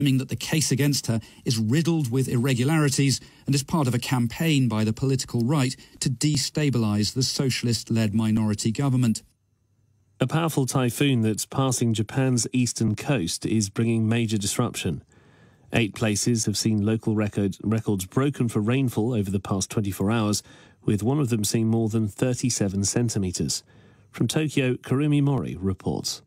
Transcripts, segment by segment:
claiming that the case against her is riddled with irregularities and is part of a campaign by the political right to destabilise the socialist-led minority government. A powerful typhoon that's passing Japan's eastern coast is bringing major disruption. 8 places have seen local records broken for rainfall over the past 24 hours, with one of them seeing more than 37 centimetres. From Tokyo, Karumi Mori reports.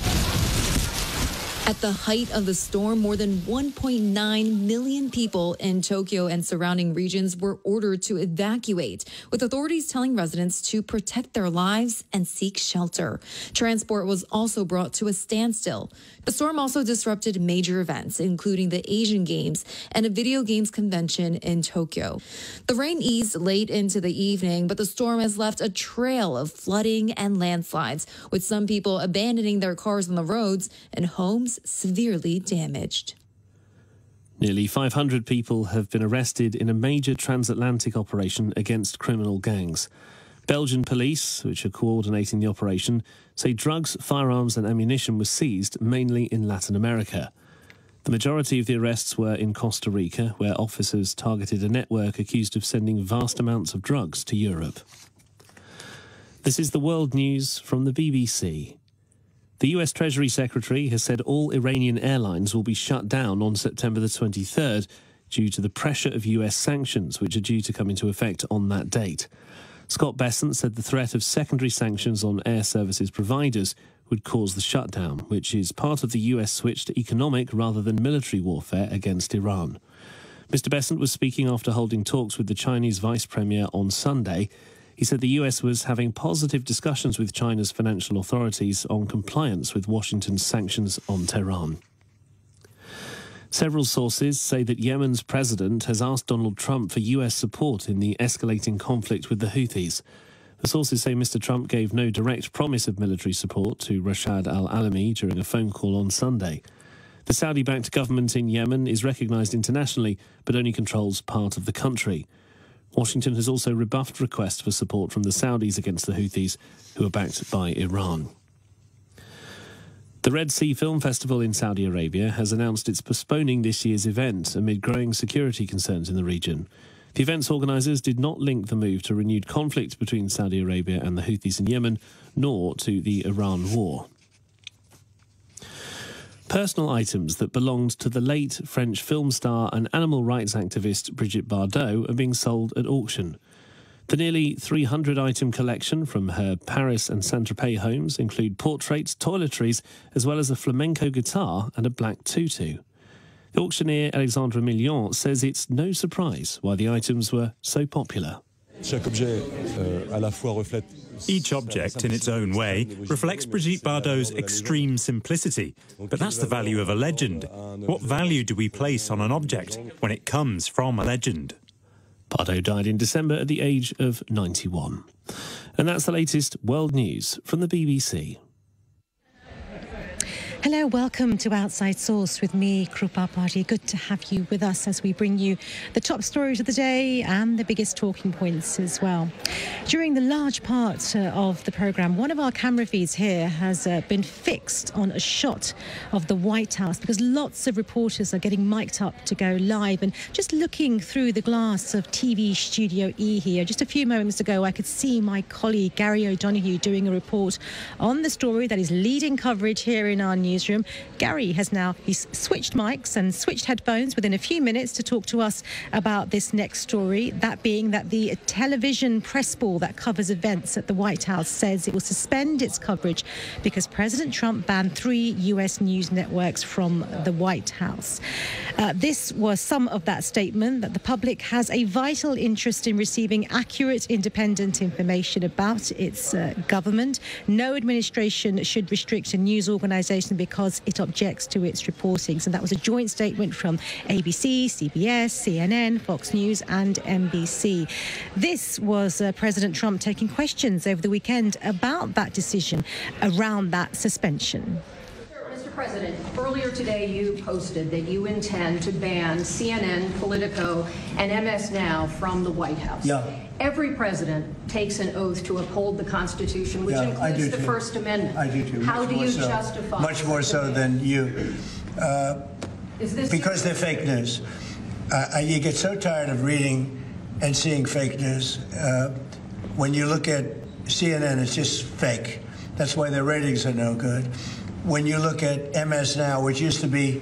At the height of the storm, more than 1.9 million people in Tokyo and surrounding regions were ordered to evacuate, with authorities telling residents to protect their lives and seek shelter. Transport was also brought to a standstill. The storm also disrupted major events, including the Asian Games and a video games convention in Tokyo. The rain eased late into the evening, but the storm has left a trail of flooding and landslides, with some people abandoning their cars on the roads and homes severely damaged. Nearly 500 people have been arrested in a major transatlantic operation against criminal gangs. Belgian police, which are coordinating the operation, say drugs, firearms and ammunition were seized mainly in Latin America. The majority of the arrests were in Costa Rica, where officers targeted a network accused of sending vast amounts of drugs to Europe. This is the world news from the BBC. The US Treasury Secretary has said all Iranian airlines will be shut down on September the 23rd due to the pressure of US sanctions, which are due to come into effect on that date. Scott Bessent said the threat of secondary sanctions on air services providers would cause the shutdown, which is part of the US switch to economic rather than military warfare against Iran. Mr. Bessent was speaking after holding talks with the Chinese Vice Premier on Sunday. He said the US was having positive discussions with China's financial authorities on compliance with Washington's sanctions on Tehran. Several sources say that Yemen's president has asked Donald Trump for US support in the escalating conflict with the Houthis. The sources say Mr. Trump gave no direct promise of military support to Rashad al-Alami during a phone call on Sunday. The Saudi-backed government in Yemen is recognised internationally, but only controls part of the country. Washington has also rebuffed requests for support from the Saudis against the Houthis, who are backed by Iran. The Red Sea Film Festival in Saudi Arabia has announced it's postponing this year's event amid growing security concerns in the region. The event's organisers did not link the move to renewed conflict between Saudi Arabia and the Houthis in Yemen, nor to the Iran war. Personal items that belonged to the late French film star and animal rights activist Brigitte Bardot are being sold at auction. The nearly 300-item collection from her Paris and Saint-Tropez homes include portraits, toiletries, as well as a flamenco guitar and a black tutu. The auctioneer Alexandre Million says it's no surprise why the items were so popular. Each object, in its own way, reflects Brigitte Bardot's extreme simplicity. But that's the value of a legend. What value do we place on an object when it comes from a legend? Bardot died in December at the age of 91. And that's the latest world news from the BBC. Hello, welcome to Outside Source with me, Krupa Party. Good to have you with us as we bring you the top stories of the day and the biggest talking points as well. During the large part of the programme, one of our camera feeds here has been fixed on a shot of the White House because lots of reporters are getting mic'd up to go live. And just looking through the glass of TV Studio E here, just a few moments ago, I could see my colleague Gary O'Donoghue doing a report on the story that is leading coverage here in our newsroom. Gary he's switched mics and switched headphones within a few minutes to talk to us about this next story, that being that the television press ball that covers events at the White House says it will suspend its coverage because President Trump banned 3 US news networks from the White House. This was some of that statement, that the public has a vital interest in receiving accurate, independent information about its government. No administration should restrict a news organisation because it objects to its reporting. So that was a joint statement from ABC, CBS, CNN, Fox News and NBC. This was President Trump taking questions over the weekend about that decision around that suspension. Mr. President, earlier today you posted that you intend to ban CNN, Politico and MS Now from the White House. Yeah. Every president takes an oath to uphold the Constitution, which includes the First Amendment. I do too. How do you justify? Much more so than you. Is this because they're fake news. You get so tired of reading and seeing fake news. When you look at CNN, it's just fake. That's why their ratings are no good. When you look at MS Now, which used to be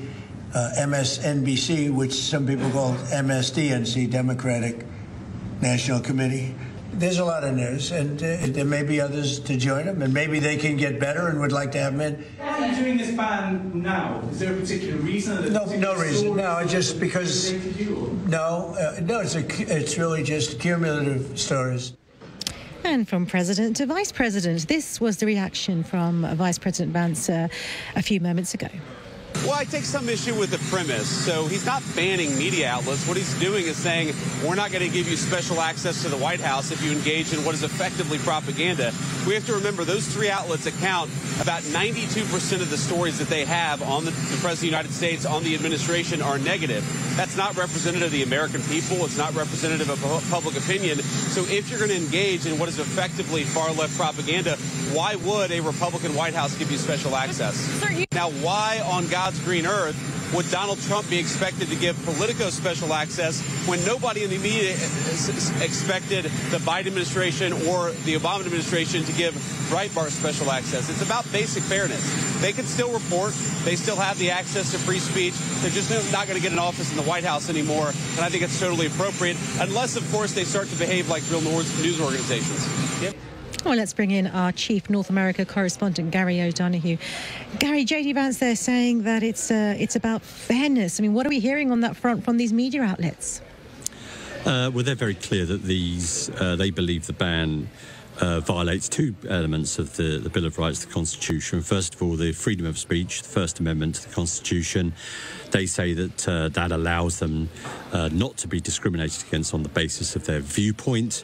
MSNBC, which some people call MSDNC, Democratic National Committee, there's a lot of news, and there may be others to join them, and maybe they can get better and would like to have them in. Why are you doing this ban now? Is there a particular reason? No reason. No, just because. No, it's really just cumulative stories. And from president to vice president, this was the reaction from Vice President Vance a few moments ago. Well, I take some issue with the premise. So he's not banning media outlets. What he's doing is saying, we're not going to give you special access to the White House if you engage in what is effectively propaganda. We have to remember those three outlets account about 92% of the stories that they have on the President of the United States, on the administration, are negative. That's not representative of the American people. It's not representative of public opinion. So if you're going to engage in what is effectively far-left propaganda, why would a Republican White House give you special access? Now, why on God's green earth would Donald Trump be expected to give Politico special access when nobody in the media expected the Biden administration or the Obama administration to give Breitbart special access? It's about basic fairness. They can still report. They still have the access to free speech. They're just not going to get an office in the White House anymore, and I think it's totally appropriate, unless, of course, they start to behave like real news organizations. Yep. Well, let's bring in our chief North America correspondent, Gary O'Donoghue. Gary, J.D. Vance there saying that it's about fairness. I mean, what are we hearing on that front from these media outlets? Well, they're very clear that they believe the ban violates two elements of the Bill of Rights, the Constitution. First of all, the freedom of speech, the First Amendment to the Constitution. They say that that allows them not to be discriminated against on the basis of their viewpoint.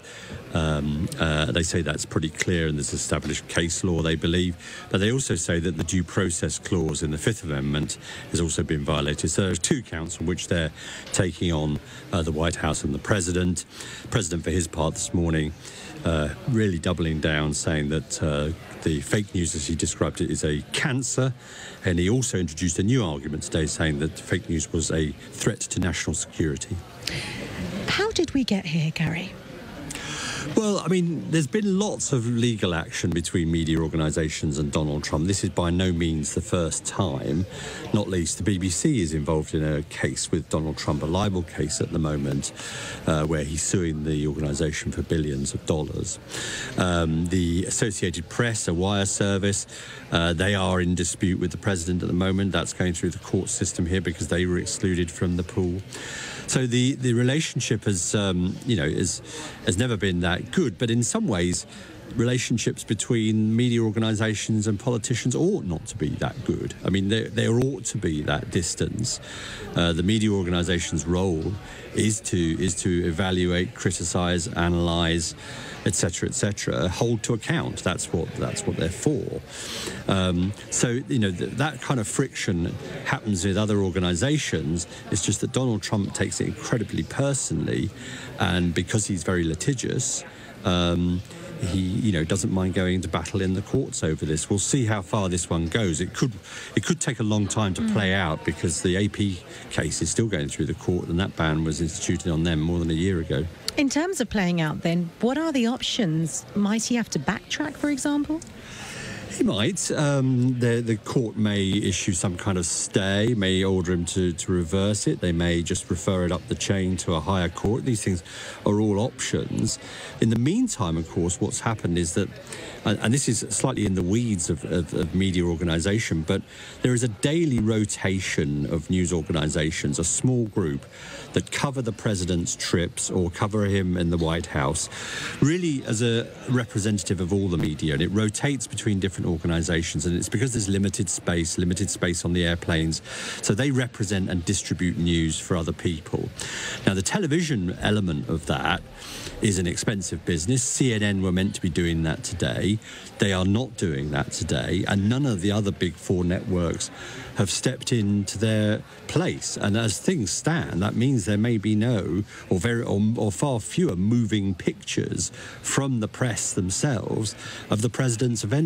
They say that's pretty clear in this established case law, they believe. But they also say that the due process clause in the Fifth Amendment has also been violated. So there's two counts on which they're taking on the White House and the President. The President, for his part this morning, really doubling down, saying that the fake news, as he described it, is a cancer. And he also introduced a new argument today, saying that fake news was a threat to national security. How did we get here, Gary? Well, I mean, there's been lots of legal action between media organisations and Donald Trump. This is by no means the first time. Not least, the BBC is involved in a case with Donald Trump, a libel case at the moment, where he's suing the organisation for billions of dollars. The Associated Press, a wire service, they are in dispute with the president at the moment. That's going through the court system here because they were excluded from the pool. So the relationship has never been that good. But in some ways, relationships between media organisations and politicians ought not to be that good. I mean, there ought to be that distance. The media organisation's role is to evaluate, criticise, analyse, etc., hold to account. That's what they're for. So that kind of friction happens with other organisations. It's just that Donald Trump takes it incredibly personally, and because he's very litigious, he doesn't mind going into battle in the courts over this. We'll see how far this one goes. It could take a long time to play out because the AP case is still going through the court, and that ban was instituted on them more than a year ago. In terms of playing out, then, what are the options? Might he have to backtrack, for example? He might. The court may issue some kind of stay, may order him to reverse it. They may just refer it up the chain to a higher court. These things are all options. In the meantime, of course, what's happened is that, and this is slightly in the weeds of media organisation, but there is a daily rotation of news organisations, a small group that cover the president's trips or cover him in the White House, really as a representative of all the media, and it rotates between different organisations, and it's because there's limited space on the airplanes, so they represent and distribute news for other people. Now, the television element of that is an expensive business. CNN were meant to be doing that today. They are not doing that today, and none of the other big four networks have stepped into their place. And as things stand, that means there may be no or far fewer moving pictures from the press themselves of the president's events going forward.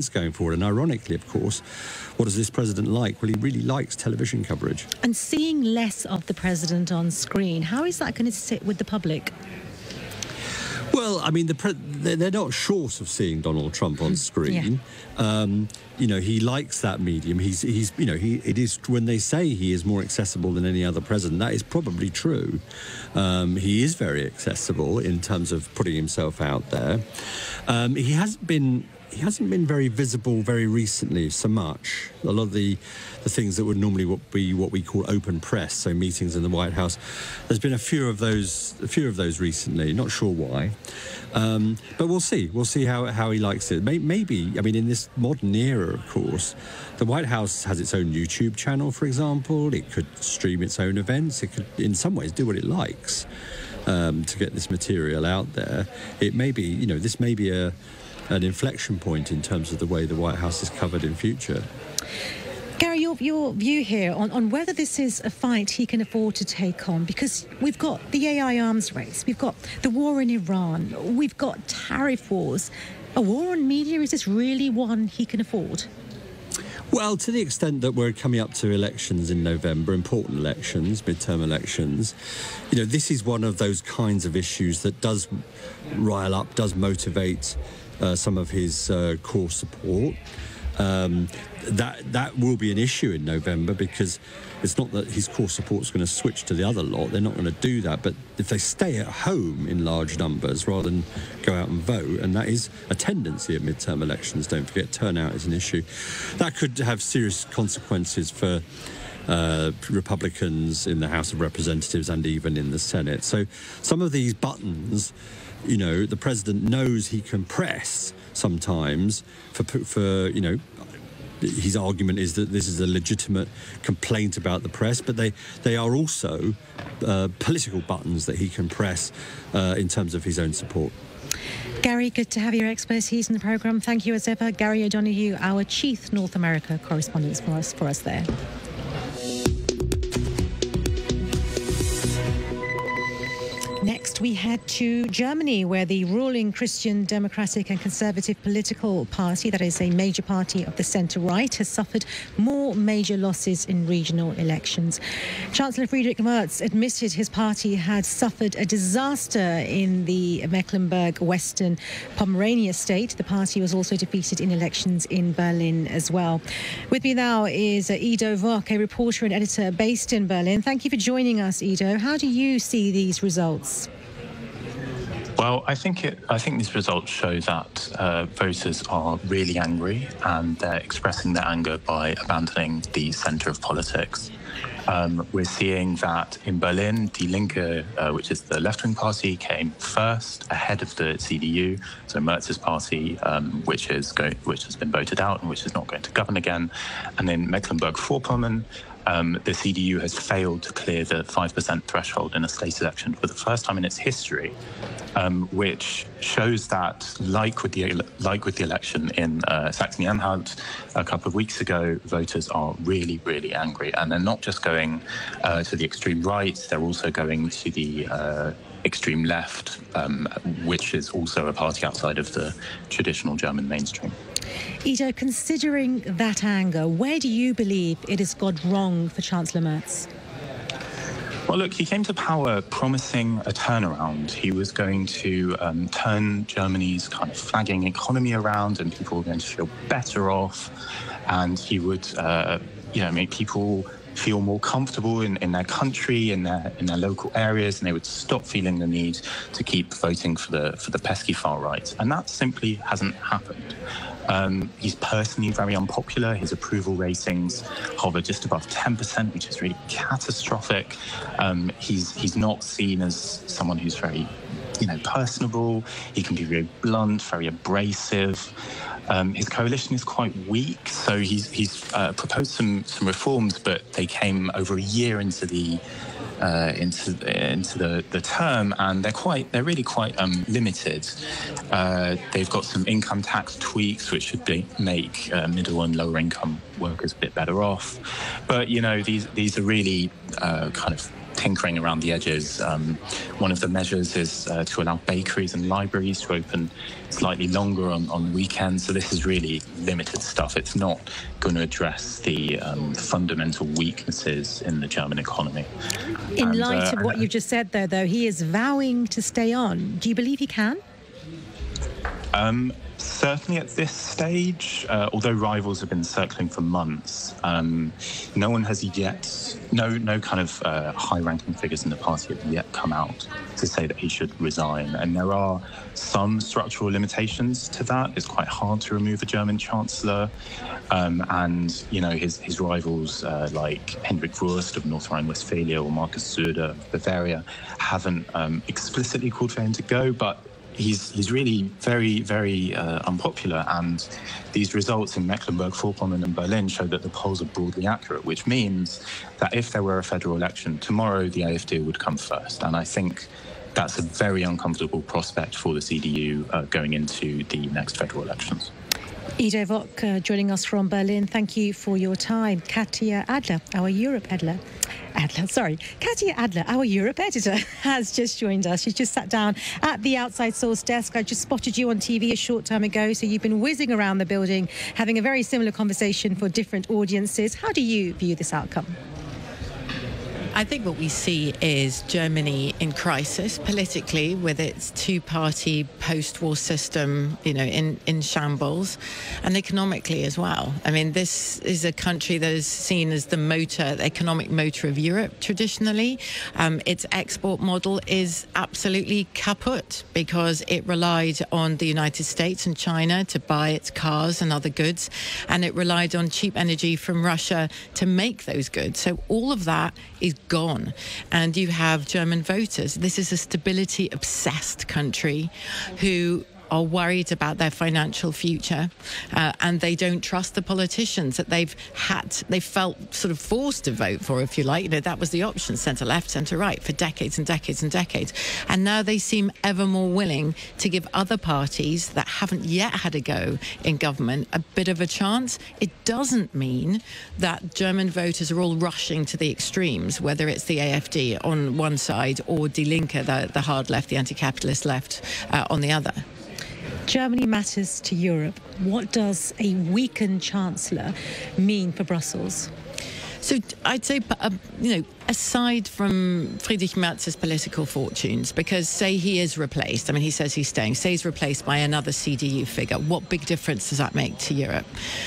for. And ironically, of course, what does this president like? Well, he really likes television coverage. And seeing less of the president on screen, how is that going to sit with the public? Well, I mean, they're not short of seeing Donald Trump on screen. Yeah. He likes that medium. It is, when they say he is more accessible than any other president, that is probably true. He is very accessible in terms of putting himself out there. He hasn't been very visible very recently so much. A lot of the things that would normally be what we call open press, so meetings in the White House, there's been a few of those recently. Not sure why, but we'll see. We'll see how he likes it. Maybe, I mean, in this modern era, of course, the White House has its own YouTube channel, for example. It could stream its own events. It could, in some ways, do what it likes to get this material out there. It may be, this may be an inflection point in terms of the way the White House is covered in future. Gary, your view here on whether this is a fight he can afford to take on, because we've got the AI arms race, we've got the war in Iran, we've got tariff wars. A war on media, is this really one he can afford? Well, to the extent that we're coming up to elections in November, important elections, midterm elections, this is one of those kinds of issues that does rile up, does motivate some of his core support. That will be an issue in November, because it's not that his core support's going to switch to the other lot. They're not going to do that. But if they stay at home in large numbers rather than go out and vote, and that is a tendency at midterm elections, don't forget, turnout is an issue, that could have serious consequences for Republicans in the House of Representatives and even in the Senate. So some of these buttons, the president knows he can press sometimes for his argument is that this is a legitimate complaint about the press, but they are also political buttons that he can press in terms of his own support. Gary, good to have your expertise in the programme. Thank you as ever. Gary O'Donoghue, our Chief North America correspondent for us there. Next, we head to Germany, where the ruling Christian Democratic and Conservative political party, that is a major party of the centre-right, has suffered more major losses in regional elections. Chancellor Friedrich Merz admitted his party had suffered a disaster in the Mecklenburg-Western Pomerania state. The party was also defeated in elections in Berlin as well. With me now is Ido Vock, a reporter and editor based in Berlin. Thank you for joining us, Ido. How do you see these results? Well, I think these results show that voters are really angry, and they're expressing their anger by abandoning the centre of politics. We're seeing that in Berlin, Die Linke, which is the left-wing party, came first, ahead of the CDU, so Merz's party, which has been voted out and which is not going to govern again. And in Mecklenburg-Vorpommern, the CDU has failed to clear the 5% threshold in a state election for the first time in its history, which shows that, like with the election in Saxony-Anhalt a couple of weeks ago, voters are really, really angry, and they're not just going to the extreme right; they're also going to the extreme left, which is also a party outside of the traditional German mainstream. Ido, considering that anger, where do you believe it has gone wrong for Chancellor Merz? Well, look, he came to power promising a turnaround. He was going to turn Germany's kind of flagging economy around, and people were going to feel better off, and he would, make people feel more comfortable in their country, in their local areas, and they would stop feeling the need to keep voting for the pesky far right. And that simply hasn't happened. He's personally very unpopular. His approval ratings hover just above 10%, which is really catastrophic. He's not seen as someone who's very, personable. He can be very blunt, very abrasive. His coalition is quite weak, so he's proposed some reforms, but they came over a year into the term, and they're really quite limited. They've got some income tax tweaks which should make middle and lower income workers a bit better off, but these are really kind of tinkering around the edges. One of the measures is to allow bakeries and libraries to open slightly longer on weekends. So this is really limited stuff. It's not going to address the fundamental weaknesses in the German economy. In light of what you've just said, though, he is vowing to stay on. Do you believe he can? Certainly at this stage, although rivals have been circling for months, no one has yet, no kind of high-ranking figures in the party have yet come out to say that he should resign. And there are some structural limitations to that. It's quite hard to remove a German chancellor. And, you know, his rivals like Hendrik Wurst of North Rhine-Westphalia or Markus Söder of Bavaria haven't explicitly called for him to go, but he's really very, very unpopular, and these results in Mecklenburg-Vorpommern and Berlin show that the polls are broadly accurate, which means that if there were a federal election tomorrow, the AfD would come first. And I think that's a very uncomfortable prospect for the CDU going into the next federal elections. Ido Vock joining us from Berlin. Thank you for your time. Katja Adler, our Europe editor. Katja Adler, our Europe editor, has just joined us. She's just sat down at the Outside Source desk. I just spotted you on TV a short time ago, so you've been whizzing around the building, having a very similar conversation for different audiences. How do you view this outcome? I think what we see is Germany in crisis politically, with its two-party post-war system, you know, in shambles, and economically as well. I mean, this is a country that is seen as the economic motor of Europe traditionally. Its export model is absolutely kaput because it relied on the United States and China to buy its cars and other goods, and it relied on cheap energy from Russia to make those goods. So all of that is gone, and you have German voters. This is a stability-obsessed country who are worried about their financial future, and they don't trust the politicians that they felt sort of forced to vote for, if you like. You know, that was the option, centre-left, centre-right, for decades and decades and decades. And now they seem ever more willing to give other parties that haven't yet had a go in government a bit of a chance. It doesn't mean that German voters are all rushing to the extremes, whether it's the AfD on one side or Die Linke, the hard left, the anti-capitalist left, on the other. Germany matters to Europe. What does a weakened chancellor mean for Brussels? So I'd say, you know, aside from Friedrich Merz's political fortunes, because say he is replaced, I mean, he says he's staying, say he's replaced by another CDU figure, what big difference does that make to Europe?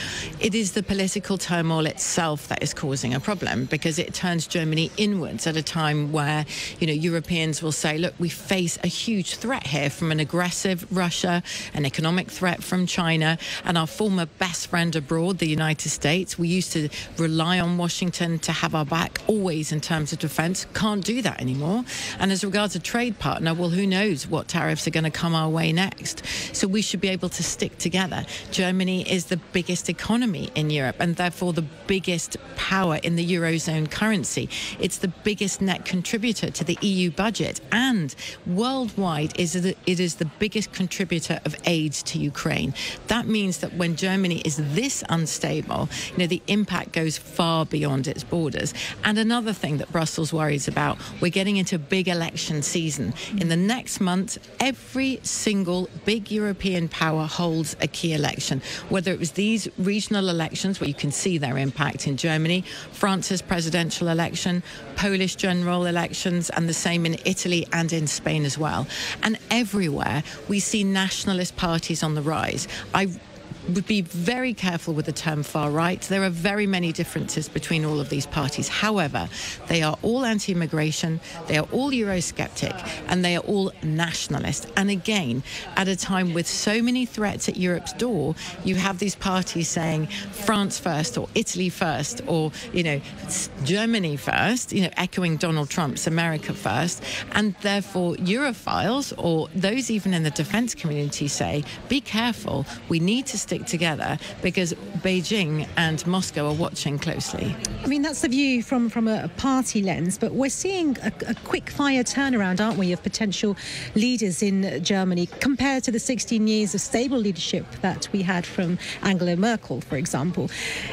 It is the political turmoil itself that is causing a problem, because it turns Germany inwards at a time where, you know, Europeans will say, look, we face a huge threat here from an aggressive Russia, an economic threat from China, and our former best friend abroad, the United States. We used to rely on Washington to have our back always in terms of defense. Can't do that anymore. And as regards a trade partner, well, who knows what tariffs are going to come our way next. So we should be able to stick together. Germany is the biggest economy in Europe, and therefore the biggest power in the Eurozone currency. It's the biggest net contributor to the EU budget, and worldwide it is the biggest contributor of aid to Ukraine. That means that when Germany is this unstable, you know, the impact goes far beyond its borders. And another thing that Brussels worries about, we're getting into big election season. In the next month, every single big European power holds a key election, whether it was these regional elections where you can see their impact in Germany, France's presidential election, Polish general elections, and the same in Italy and in Spain as well. And everywhere we see nationalist parties on the rise. I would be very careful with the term far right. There are very many differences between all of these parties. However, they are all anti-immigration, they are all Eurosceptic, and they are all nationalist. And again, at a time with so many threats at Europe's door, you have these parties saying France first, or Italy first, or, you know, Germany first, you know, echoing Donald Trump's America first. And therefore, Europhiles, or those even in the defense community, say, be careful, we need to stick together because Beijing and Moscow are watching closely. I mean, that's the view from a party lens, but we're seeing a quick-fire turnaround, aren't we, of potential leaders in Germany compared to the 16 years of stable leadership that we had from Angela Merkel, for example.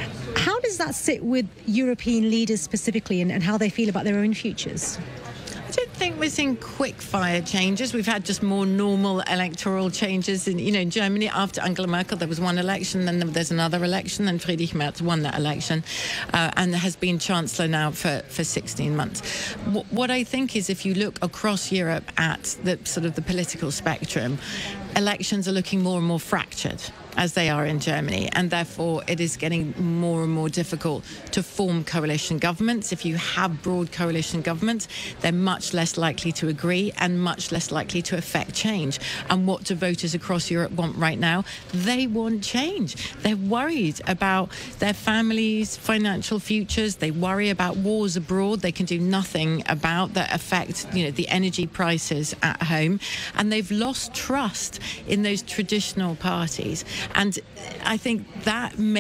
How does that sit with European leaders specifically and how they feel about their own futures? I don't think we're seeing quick fire changes. We've had just more normal electoral changes. In Germany, after Angela Merkel, there was one election, then there's another election, and Friedrich Merz won that election and has been Chancellor now for 16 months. What I think is, if you look across Europe at the sort of the political spectrum, elections are looking more and more fractured, as they are in Germany, and therefore it is getting more and more difficult to form coalition governments. If you have broad coalition governments, they're much less likely to agree and much less likely to affect change. And what do voters across Europe want right now? They want change. They're worried about their families' financial futures. They worry about wars abroad they can do nothing about that affect, the energy prices at home. And they've lost trust in those traditional parties. And I think that makes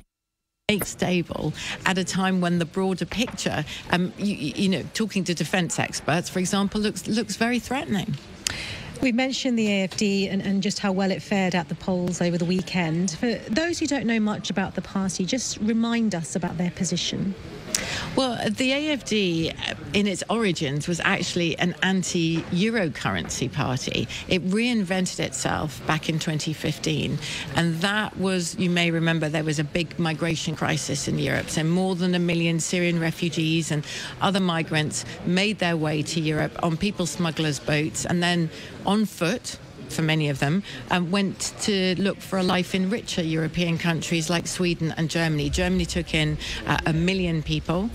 stable at a time when the broader picture, talking to defence experts, for example, looks very threatening. We mentioned the AfD and just how well it fared at the polls over the weekend. For those who don't know much about the party, just remind us about their position. Well, the AfD, in its origins, was actually an anti-euro currency party. It reinvented itself back in 2015. And that was, you may remember, there was a big migration crisis in Europe. So more than 1 million Syrian refugees and other migrants made their way to Europe on people smugglers' boats and then on foot, for many of them, went to look for a life in richer European countries like Sweden and Germany. Germany took in 1 million people.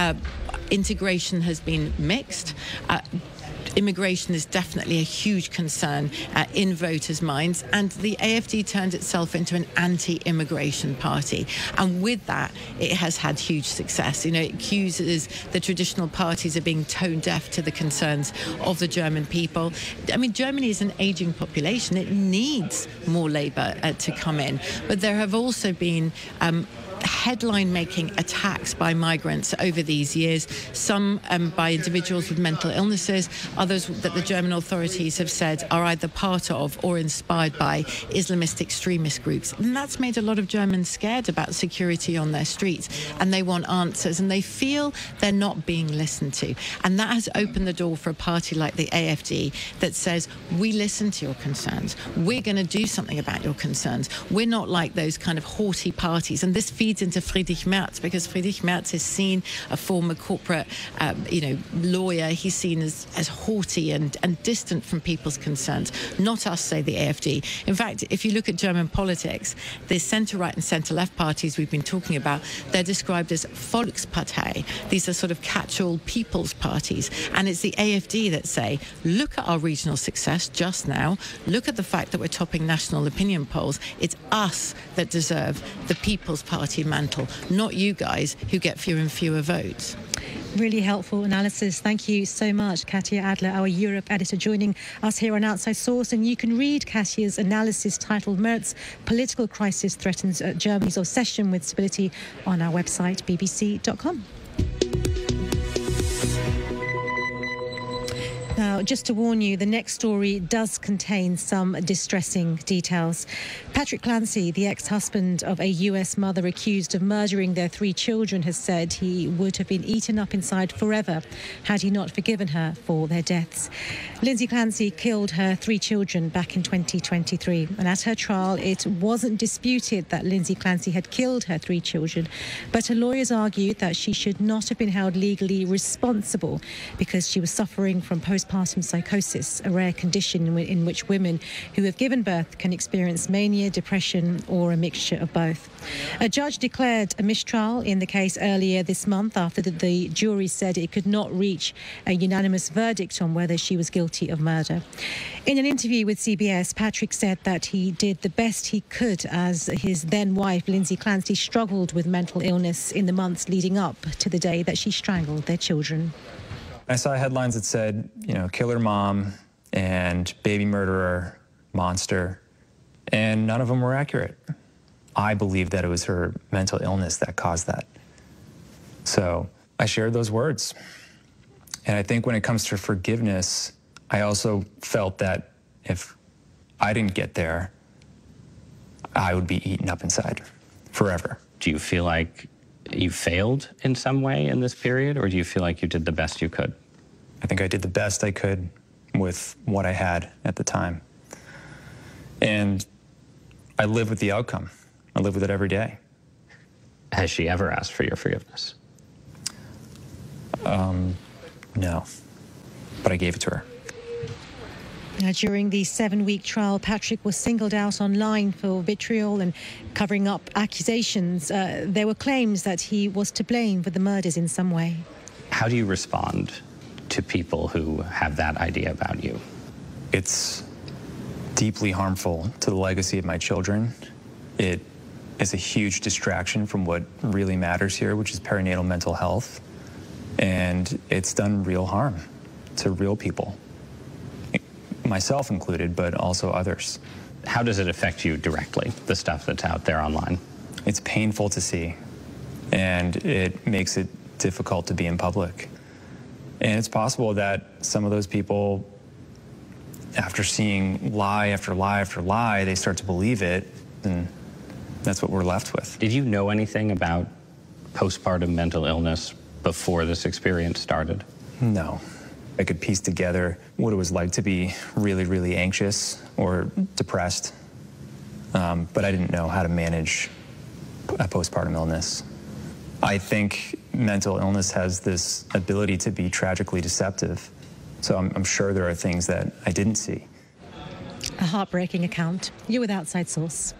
Integration has been mixed. Immigration is definitely a huge concern in voters' minds, and the AfD turned itself into an anti-immigration party. And with that, it has had huge success. It accuses the traditional parties of being tone deaf to the concerns of the German people. I mean, Germany is an aging population. It needs more labour to come in. But there have also been headline-making attacks by migrants over these years, some by individuals with mental illnesses, others that the German authorities have said are either part of or inspired by Islamist extremist groups. And that's made a lot of Germans scared about security on their streets, and they want answers, and they feel they're not being listened to. And that has opened the door for a party like the AfD that says, we listen to your concerns. We're going to do something about your concerns. We're not like those kind of haughty parties. And this feeds into Friedrich Merz, because Friedrich Merz is seen, a former corporate, lawyer, he's seen as haughty and distant from people's concerns. Not us, say the AfD. In fact, if you look at German politics, the centre-right and centre-left parties we've been talking about, they're described as Volkspartei. These are sort of catch-all people's parties. And it's the AfD that say, look at our regional success just now. Look at the fact that we're topping national opinion polls. It's us that deserve the People's Party mantle, not you guys who get fewer and fewer votes. Really helpful analysis. Thank you so much, Katya Adler, our Europe editor, joining us here on Outside Source. And you can read Katya's analysis titled Merz, Political Crisis Threatens Germany's Obsession with Stability on our website, bbc.com. Now, just to warn you, the next story does contain some distressing details. Patrick Clancy, the ex-husband of a US mother accused of murdering their 3 children, has said he would have been eaten up inside forever had he not forgiven her for their deaths. Lindsay Clancy killed her 3 children back in 2023. And at her trial, it wasn't disputed that Lindsay Clancy had killed her 3 children. But her lawyers argued that she should not have been held legally responsible because she was suffering from postpartum psychosis, a rare condition in which women who have given birth can experience mania, depression, or a mixture of both. A judge declared a mistrial in the case earlier this month after the jury said it could not reach a unanimous verdict on whether she was guilty of murder. In an interview with CBS, Patrick said that he did the best he could as his then-wife, Lindsay Clancy, struggled with mental illness in the months leading up to the day that she strangled their children. I saw headlines that said, killer mom and baby murderer, monster, and none of them were accurate. I believe that it was her mental illness that caused that. So I shared those words. And I think when it comes to forgiveness, I also felt that if I didn't get there, I would be eaten up inside forever. Do you feel like you failed in some way in this period, or do you feel like you did the best you could? I think I did the best I could with what I had at the time. And I live with the outcome. I live with it every day. Has she ever asked for your forgiveness? No, but I gave it to her. During the 7-week trial, Patrick was singled out online for vitriol and covering up accusations. There were claims that he was to blame for the murders in some way. How do you respond to people who have that idea about you? It's deeply harmful to the legacy of my children. It is a huge distraction from what really matters here, which is perinatal mental health. And it's done real harm to real people, myself included, but also others. How does it affect you directly, the stuff that's out there online? It's painful to see, and it makes it difficult to be in public. And it's possible that some of those people, after seeing lie after lie after lie, they start to believe it, and that's what we're left with. Did you know anything about postpartum mental illness before this experience started? No. I could piece together what it was like to be really, really anxious or depressed, but I didn't know how to manage a postpartum illness. I think mental illness has this ability to be tragically deceptive, so I'm sure there are things that I didn't see. A heartbreaking account. You're with Outside Source.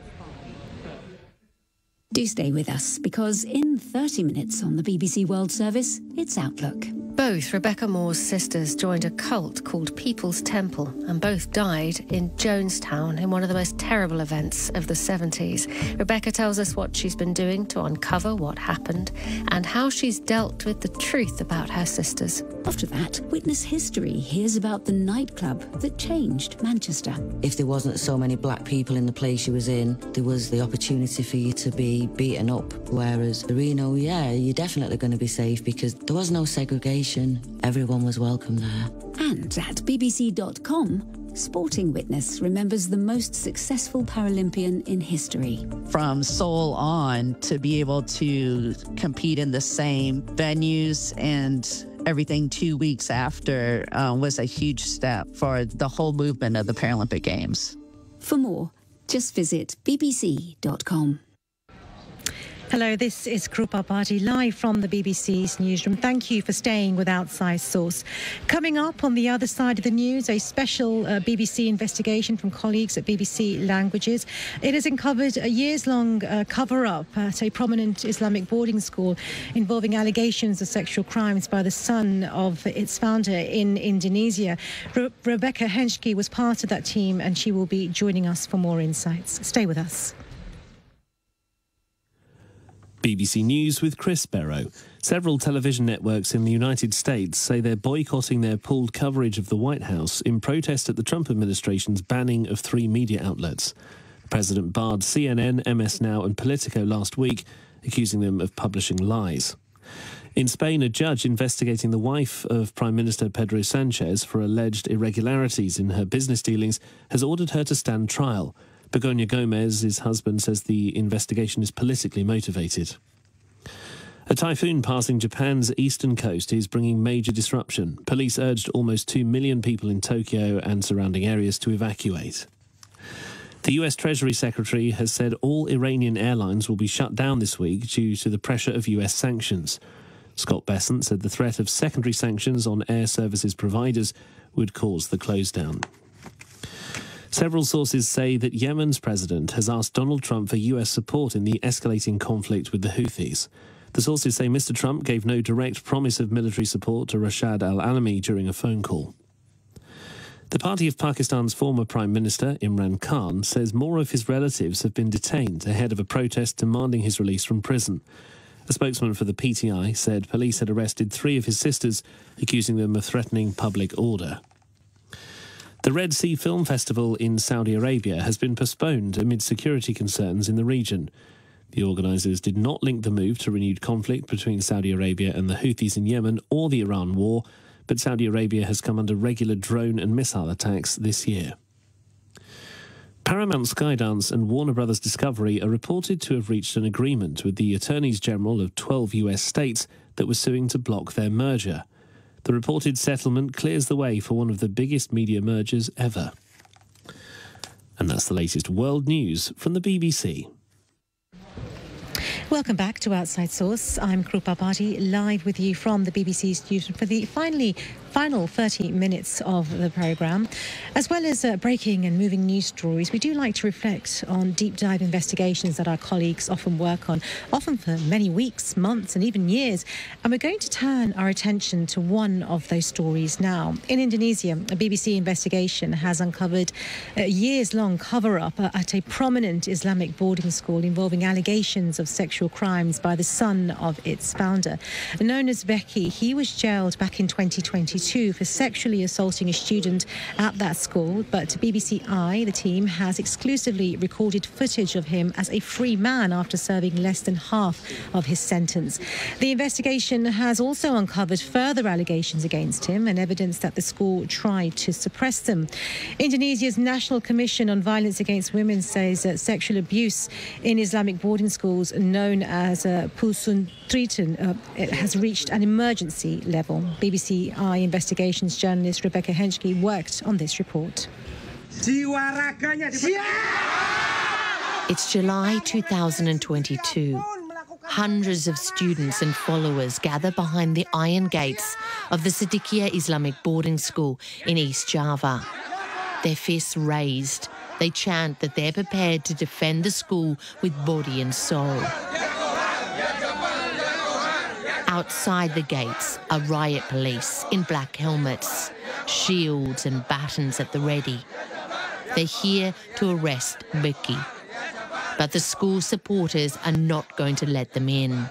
Do stay with us, because in 30 minutes on the BBC World Service, it's Outlook. Both Rebecca Moore's sisters joined a cult called People's Temple, and both died in Jonestown in one of the most terrible events of the 70s. Rebecca tells us what she's been doing to uncover what happened and how she's dealt with the truth about her sisters. After that, Witness History hears about the nightclub that changed Manchester. If there wasn't so many black people in the place you was in, there was the opportunity for you to be beaten up. Whereas Reno, yeah, you're definitely going to be safe because there was no segregation. Everyone was welcome there. And at bbc.com, Sporting Witness remembers the most successful Paralympian in history. From Seoul on, to be able to compete in the same venues and everything 2 weeks after was a huge step for the whole movement of the Paralympic Games. For more, just visit bbc.com. Hello, this is Krupa Bhatti live from the BBC's newsroom. Thank you for staying with Outside Source. Coming up on the other side of the news, a special BBC investigation from colleagues at BBC Languages. It has uncovered a years-long cover-up at a prominent Islamic boarding school involving allegations of sexual crimes by the son of its founder in Indonesia. Rebecca Henschke was part of that team, and she will be joining us for more insights. Stay with us. BBC News with Chris Barrow. Several television networks in the United States say they're boycotting their pooled coverage of the White House in protest at the Trump administration's banning of 3 media outlets. The president barred CNN, MS Now and Politico last week, accusing them of publishing lies. In Spain, a judge investigating the wife of Prime Minister Pedro Sanchez for alleged irregularities in her business dealings has ordered her to stand trial. Begoña Gomez's husband says the investigation is politically motivated. A typhoon passing Japan's eastern coast is bringing major disruption. Police urged almost 2 million people in Tokyo and surrounding areas to evacuate. The US Treasury Secretary has said all Iranian airlines will be shut down this week due to the pressure of US sanctions. Scott Bessent said the threat of secondary sanctions on air services providers would cause the close down. Several sources say that Yemen's president has asked Donald Trump for US support in the escalating conflict with the Houthis. The sources say Mr. Trump gave no direct promise of military support to Rashad al-Alami during a phone call. The party of Pakistan's former Prime Minister, Imran Khan, says more of his relatives have been detained ahead of a protest demanding his release from prison. A spokesman for the PTI said police had arrested 3 of his sisters, accusing them of threatening public order. The Red Sea Film Festival in Saudi Arabia has been postponed amid security concerns in the region. The organisers did not link the move to renewed conflict between Saudi Arabia and the Houthis in Yemen or the Iran war, but Saudi Arabia has come under regular drone and missile attacks this year. Paramount Skydance and Warner Brothers Discovery are reported to have reached an agreement with the Attorneys General of 12 US states that were suing to block their merger. The reported settlement clears the way for one of the biggest media mergers ever. And that's the latest world news from the BBC. Welcome back to Outside Source. I'm Krupa Bhatti, live with you from the BBC studio for the final 30 minutes of the programme. As well as breaking and moving news stories, we do like to reflect on deep dive investigations that our colleagues often work on, often for many weeks, months and even years. And we're going to turn our attention to one of those stories now. In Indonesia, a BBC investigation has uncovered a years-long cover-up at a prominent Islamic boarding school involving allegations of sexual crimes by the son of its founder. Known as Becky, he was jailed back in 2022 for sexually assaulting a student at that school, but BBC Eye, the team, has exclusively recorded footage of him as a free man after serving less than half of his sentence. The investigation has also uncovered further allegations against him and evidence that the school tried to suppress them. Indonesia's National Commission on Violence Against Women says that sexual abuse in Islamic boarding schools known as Pulsun Triton has reached an emergency level. BBC Eye investigations journalist Rebecca Henschke worked on this report. It's July 2022. Hundreds of students and followers gather behind the iron gates of the Siddiqiyah Islamic boarding school in East Java. Their fists raised, they chant that they're prepared to defend the school with body and soul. Outside the gates are riot police in black helmets, shields and batons at the ready. They're here to arrest Becky. But the school supporters are not going to let them in.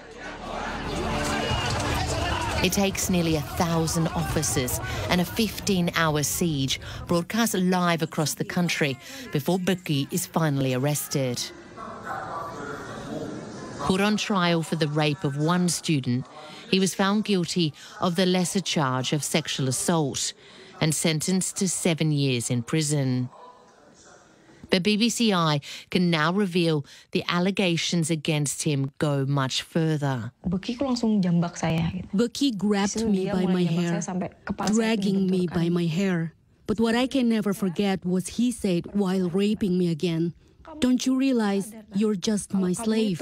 It takes nearly 1,000 officers and a 15-hour siege broadcast live across the country before Becky is finally arrested. Put on trial for the rape of one student, he was found guilty of the lesser charge of sexual assault and sentenced to 7 years in prison. But BBC Eye can now reveal the allegations against him go much further. Becky grabbed me by my hair, dragging me by my hair. But what I can never forget was he said while raping me again, "Don't you realize you're just my slave?"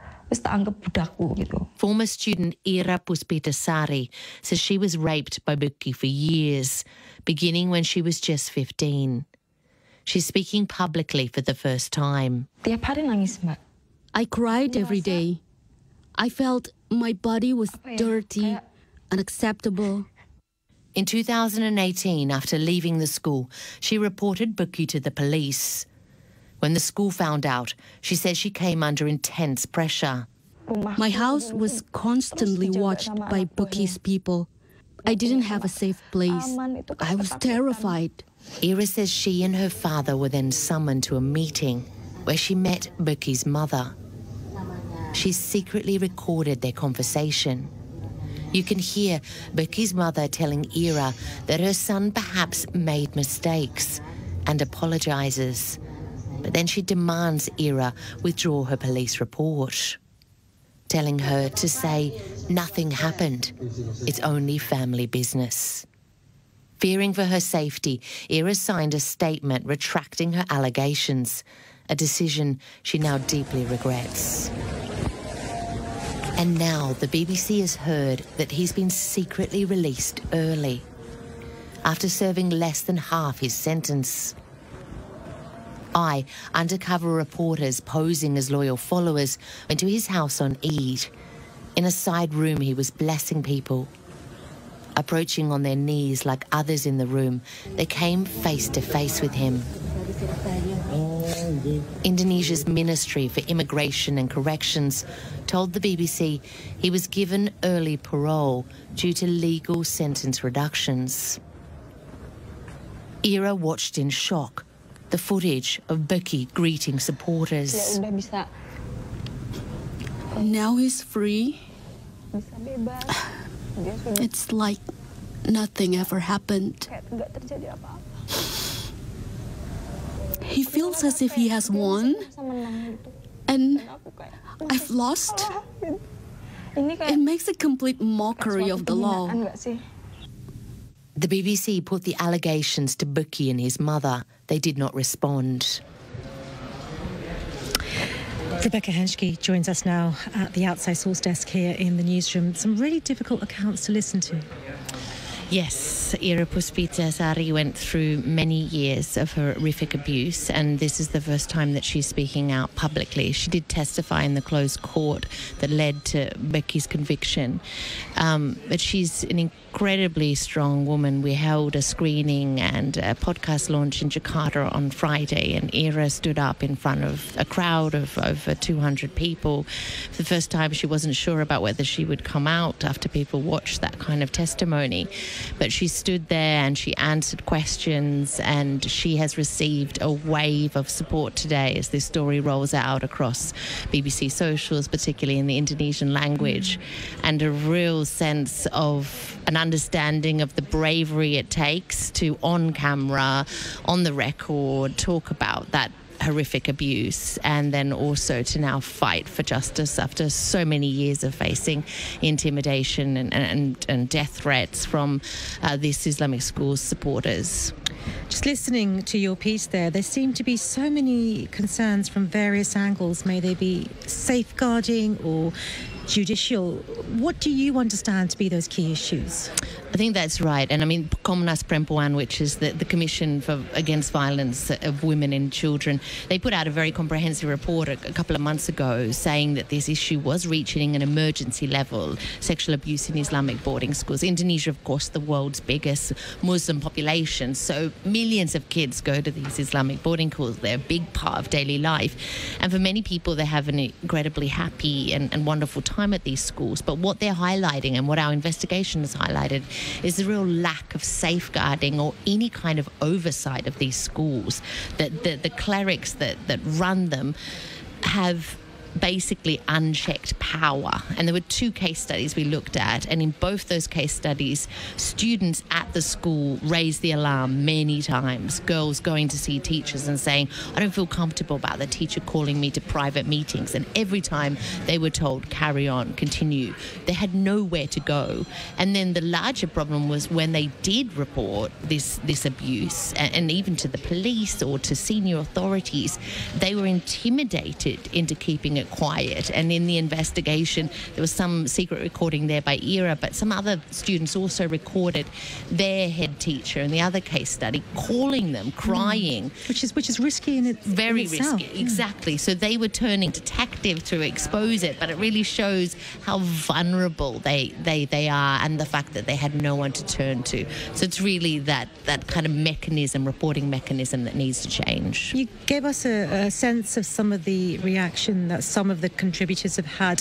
Former student Ira Puspitasari says she was raped by Becky for years, beginning when she was just 15. She's speaking publicly for the first time. I cried every day. I felt my body was dirty, unacceptable. In 2018, after leaving the school, she reported Becky to the police. When the school found out, she says she came under intense pressure. My house was constantly watched by Becky's people. I didn't have a safe place. I was terrified. Ira says she and her father were then summoned to a meeting where she met Becky's mother. She secretly recorded their conversation. You can hear Becky's mother telling Ira that her son perhaps made mistakes and apologises. But then she demands Ira withdraw her police report, telling her to say nothing happened. It's only family business. Fearing for her safety, Ira signed a statement retracting her allegations, a decision she now deeply regrets. And now the BBC has heard that he's been secretly released early, after serving less than half his sentence. Undercover reporters posing as loyal followers went to his house on Eid. In a side room, he was blessing people. Approaching on their knees like others in the room, they came face to face with him. Indonesia's Ministry for Immigration and Corrections told the BBC he was given early parole due to legal sentence reductions. Ira watched in shock the footage of Becky greeting supporters. Now he's free. It's like nothing ever happened. he feels as if he has won, and I've lost. It makes a complete mockery of the law. The BBC put the allegations to Bukky and his mother. They did not respond. Rebecca Henschke joins us now at the Outside Source desk here in the newsroom. Some really difficult accounts to listen to. Yes, Ira Puspita-Sari went through many years of horrific abuse, and this is the first time that she's speaking out publicly. She did testify in the closed court that led to Bukky's conviction. But she's an incredibly strong woman. We held a screening and a podcast launch in Jakarta on Friday, and Ira stood up in front of a crowd of over 200 people. For the first time, she wasn't sure about whether she would come out after people watched that kind of testimony. But she stood there and she answered questions, and she has received a wave of support today as this story rolls out across BBC socials, particularly in the Indonesian language, and a real sense of an understanding of the bravery it takes to, on camera, on the record, talk about that horrific abuse, and then also to now fight for justice after so many years of facing intimidation and death threats from this Islamic school's supporters. Just listening to your piece there seem to be so many concerns from various angles. May they be safeguarding or judicial. What do you understand to be those key issues? I think that's right. And I mean, Komnas Perempuan, which is the Commission Against Violence of Women and Children, they put out a very comprehensive report a couple of months ago saying that this issue was reaching an emergency level, sexual abuse in Islamic boarding schools. Indonesia, of course, the world's biggest Muslim population, so millions of kids go to these Islamic boarding schools. They're a big part of daily life. And for many people, they have an incredibly happy and wonderful time at these schools. But what they're highlighting, and what our investigation has highlighted, is the real lack of safeguarding or any kind of oversight of these schools. That the clerics that run them have basically unchecked power. And there were 2 case studies we looked at, and in both those case studies, students at the school raised the alarm many times. Girls going to see teachers and saying, I don't feel comfortable about the teacher calling me to private meetings. And every time they were told, carry on, continue. They had nowhere to go. And then the larger problem was when they did report this abuse, and even to the police or to senior authorities, they were intimidated into keeping it quiet. And in the investigation, there was some secret recording there by Ira, but some other students also recorded their head teacher in the other case study calling them, crying, which is risky in it. Very itself. risky, exactly. So they were turning detective to expose it, but it really shows how vulnerable they are, and the fact that they had no one to turn to. So it's really that kind of mechanism, reporting mechanism, that needs to change. You gave us a sense of some of the reaction that some of the contributors have had.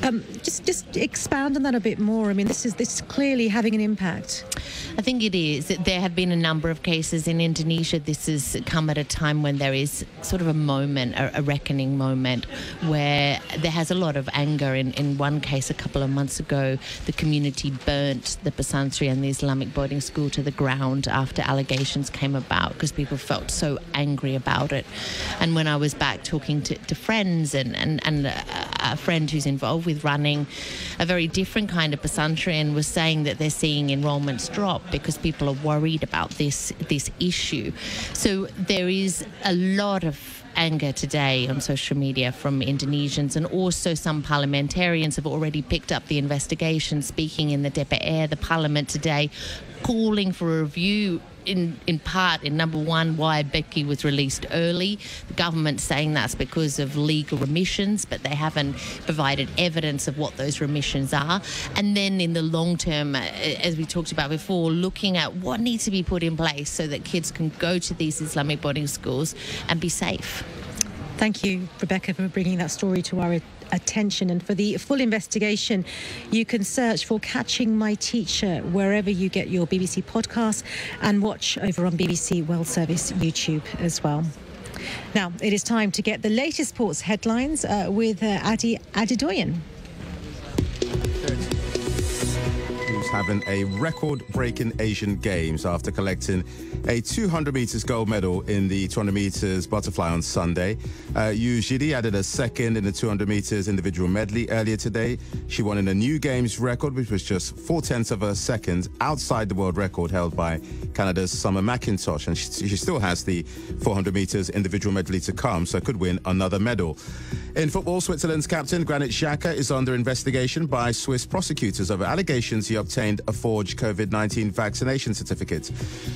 Just expand on that a bit more. I mean, this is clearly having an impact. I think it is. There have been a number of cases in Indonesia. This has come at a time when there is sort of a moment, a reckoning moment, where there has a lot of anger. In one case a couple of months ago, the community burnt the pesantren and the Islamic boarding school to the ground after allegations came about, because people felt so angry about it. And when I was back talking to friends and a friend who's involved with running a very different kind of pesantren was saying that they're seeing enrollments drop because people are worried about this issue. So there is a lot of anger today on social media from Indonesians, and also some parliamentarians have already picked up the investigation, speaking in the DPR, the parliament today, calling for a review in part, in number one, why Bukky was released early. The government saying that's because of legal remissions, but they haven't provided evidence of what those remissions are. And then in the long term, as we talked about before, looking at what needs to be put in place so that kids can go to these Islamic boarding schools and be safe. Thank you, Rebecca, for bringing that story to our attention. And for the full investigation, you can search for Catching My Teacher wherever you get your BBC podcasts, and watch over on BBC World Service YouTube as well. Now, it is time to get the latest sports headlines with Adi Adedoyan. Games having a record-breaking Asian Games after collecting a 200 meters gold medal in the 200 meters butterfly on Sunday. Yu Jidi added a second in the 200 meters individual medley earlier today. She won in a new Games record, which was just 0.4 of a second outside the world record held by Canada's Summer McIntosh, and she still has the 400 meters individual medley to come, so could win another medal. In football, Switzerland's captain Granit Xhaka is under investigation by Swiss prosecutors over allegations he obtained a forged COVID-19 vaccination certificate.